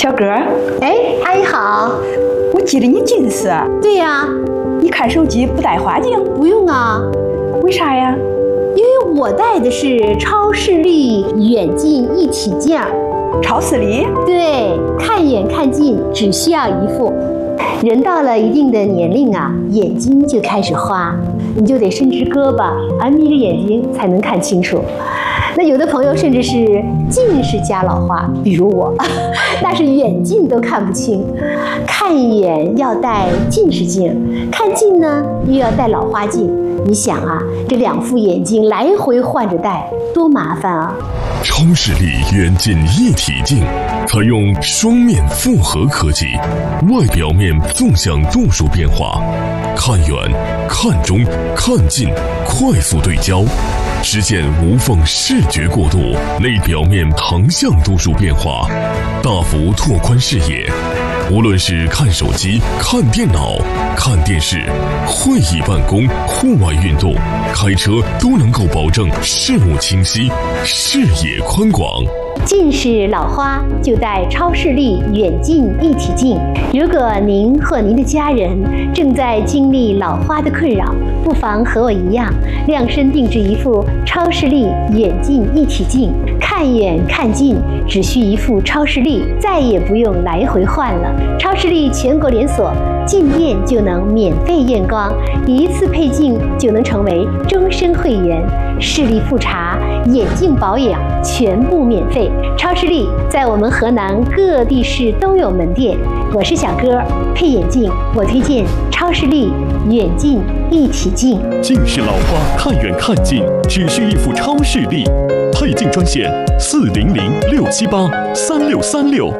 小哥， 哎，阿姨好。 我记得你近视。 对呀。 你看手机不戴花镜？ 不用啊。 为啥呀？ 因为我戴的是超视力远近一体镜。 超视力？ 对，看远看近只需要一副。人到了一定的年龄啊，眼睛就开始花，你就得伸直胳膊，眯着眼睛才能看清楚。那有的朋友甚至是近视加老花，比如我，那是远近都看不清。看远要戴近视镜，看近呢又要戴老花镜。你想啊，这2副眼镜来回换着戴，多麻烦啊！ 超视力远近一体镜采用双面复合科技，外表面纵向度数变化，看远、看中、看近快速对焦，实现无缝视觉过渡；内表面横向度数变化，大幅拓宽视野。无论是看手机、看电脑、看电视、会议办公、户外运动、开车，都能够保证视物清晰、视野宽广。 近视老花就戴超视力远近一体镜。如果您或您的家人正在经历老花的困扰，不妨和我一样，量身定制一副超视力远近一体镜，看远看近只需一副超视力，再也不用来回换了。超视力全国连锁，进店就能免费验光，一次配镜就能成为终身会员，视力复查、眼镜保养全部免费。超视力在我们河南各地市都有门店。我是小哥，配眼镜我推荐超视力远近一体镜。 近视老花看远看近只需一副超视力，配镜专线400-678-3636。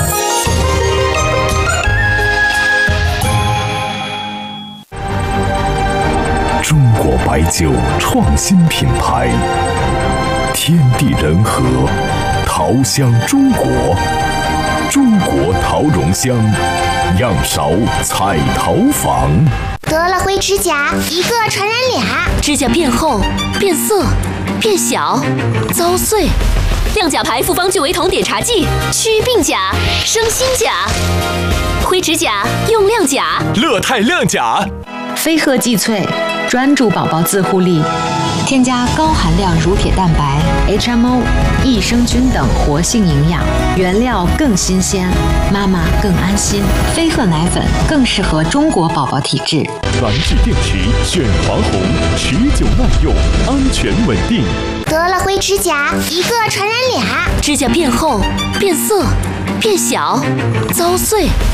中国白酒创新品牌，天地人和，桃香中国，中国桃蓉香，样勺彩桃坊。 得了灰指甲，一个传染俩， 指甲变厚、变色、变小、遭碎。亮甲牌复方聚维酮碘茶剂，祛病甲、生新甲。灰指甲用亮甲， 乐泰亮甲。 飞鹤济萃专注宝宝自护力，添加高含量乳铁蛋白、HMO、益生菌等活性营养，原料更新鲜，妈妈更安心。飞鹤奶粉更适合中国宝宝体质。 燃质电池选华虹，持久耐用，安全稳定。 得了灰指甲，一个传染俩， 指甲变厚、变色、变小、遭碎。